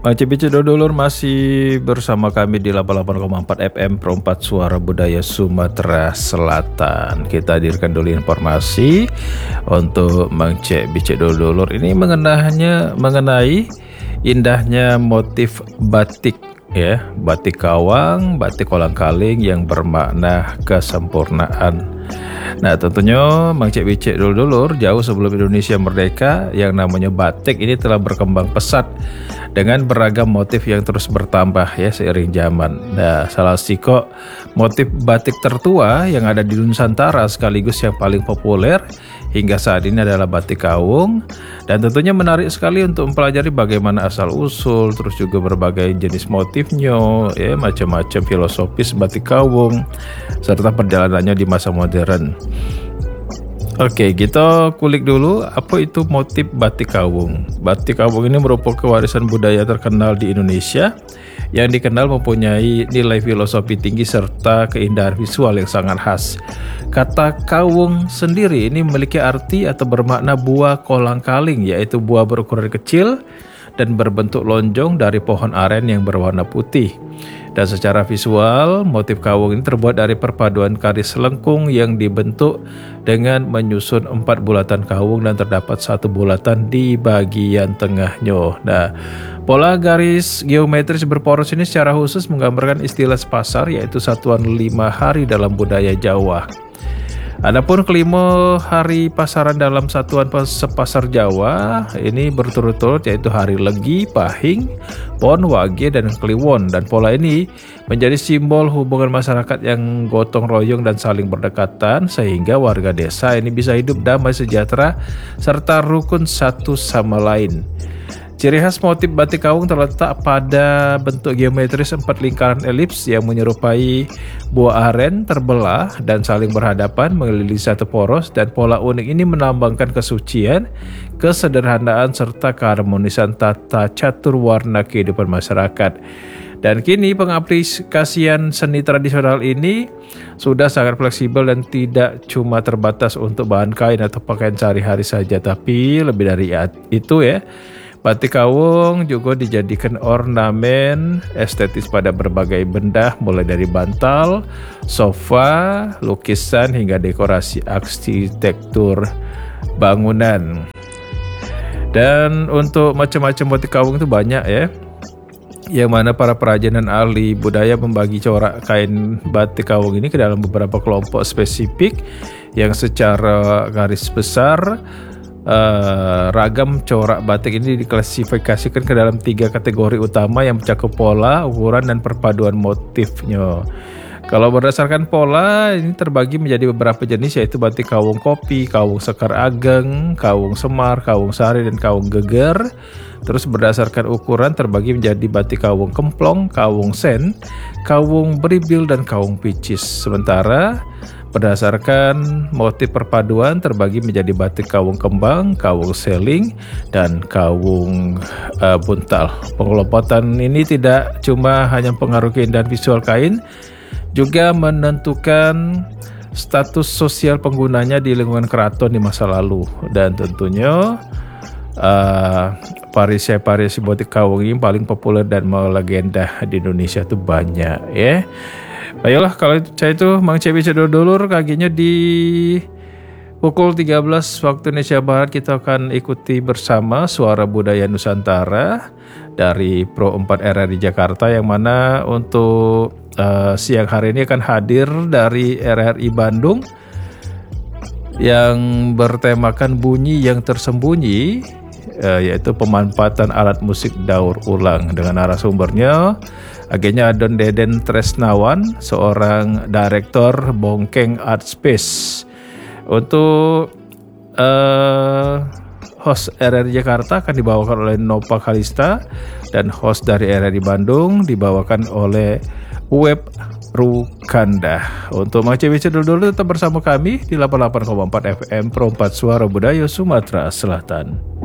Bang Cipicu Dulur masih bersama kami di 88,4 FM Perempat Suara Budaya Sumatera Selatan. Kita hadirkan dulu informasi untuk Bang Cipicu Dulur ini mengenai indahnya motif batik ya, batik kawang, batik kolang-kaling yang bermakna kesempurnaan. Nah tentunya Bang Cipicu Dulur jauh sebelum Indonesia merdeka yang namanya batik ini telah berkembang pesat dengan beragam motif yang terus bertambah ya seiring zaman. Nah, salah satu motif batik tertua yang ada di Nusantara sekaligus yang paling populer hingga saat ini adalah batik kawung, dan tentunya menarik sekali untuk mempelajari bagaimana asal usul, terus juga berbagai jenis motifnya, ya macam-macam filosofis batik kawung serta perjalanannya di masa modern. Oke, kita kulik dulu apa itu motif batik kawung. Batik kawung ini merupakan warisan budaya terkenal di Indonesia yang dikenal mempunyai nilai filosofi tinggi serta keindahan visual yang sangat khas. Kata kawung sendiri ini memiliki arti atau bermakna buah kolang-kaling, yaitu buah berukuran kecil dan berbentuk lonjong dari pohon aren yang berwarna putih. Dan secara visual, motif kawung ini terbuat dari perpaduan karis lengkung yang dibentuk dengan menyusun 4 bulatan kawung dan terdapat 1 bulatan di bagian tengahnya. Nah, pola garis geometris berporos ini secara khusus menggambarkan istilah sepasar, yaitu satuan 5 hari dalam budaya Jawa. Adapun kelima hari pasaran dalam satuan sepasar Jawa ini berturut-turut, yaitu hari Legi, Pahing, Pon, Wage, dan Kliwon. Dan pola ini menjadi simbol hubungan masyarakat yang gotong royong dan saling berdekatan sehingga warga desa ini bisa hidup damai sejahtera serta rukun satu sama lain. Ciri khas motif batik kawung terletak pada bentuk geometris 4 lingkaran elips yang menyerupai buah aren terbelah dan saling berhadapan mengelilingi satu poros, dan pola unik ini melambangkan kesucian, kesederhanaan serta keharmonisan tata catur warna kehidupan masyarakat. Dan kini pengaplikasian seni tradisional ini sudah sangat fleksibel dan tidak cuma terbatas untuk bahan kain atau pakaian sehari-hari saja, tapi lebih dari itu ya. Batik kawung juga dijadikan ornamen estetis pada berbagai benda, mulai dari bantal, sofa, lukisan, hingga dekorasi arsitektur bangunan. Dan untuk macam-macam batik kawung itu banyak ya, yang mana para perajin dan ahli budaya membagi corak kain batik kawung ini ke dalam beberapa kelompok spesifik yang secara garis besar ragam corak batik ini diklasifikasikan ke dalam 3 kategori utama yang mencakup pola, ukuran, dan perpaduan motifnya. Kalau berdasarkan pola ini terbagi menjadi beberapa jenis, yaitu batik kawung kopi, kawung sekar ageng, kawung semar, kawung sari, dan kawung geger. Terus berdasarkan ukuran terbagi menjadi batik kawung kemplong, kawung sen, kawung beribil, dan kawung picis. Sementara berdasarkan motif perpaduan terbagi menjadi batik kawung kembang, kawung seling, dan kawung buntal. Pengelompokan ini tidak cuma hanya mempengaruhi keindahan visual kain, juga menentukan status sosial penggunanya di lingkungan keraton di masa lalu. Dan tentunya variasi batik kawung ini paling populer dan melegenda di Indonesia itu banyak ya. Ayolah, kalau saya itu Bang Cipicu Dulur kaginya di pukul 13 waktu Indonesia Barat kita akan ikuti bersama Suara Budaya Nusantara dari Pro 4 RRI Jakarta, yang mana untuk siang hari ini akan hadir dari RRI Bandung yang bertemakan bunyi yang tersembunyi, yaitu pemanfaatan alat musik daur ulang, dengan narasumbernya agennya Don Deden Tresnawan, seorang direktur Bongkeng Art Space. Untuk host RRI Jakarta akan dibawakan oleh Nova Kalista, dan host dari RRI Bandung dibawakan oleh Web Rukanda. Untuk Bang Cipicu Dulur tetap bersama kami di 88,4 FM Perempat Suara Budaya Sumatera Selatan.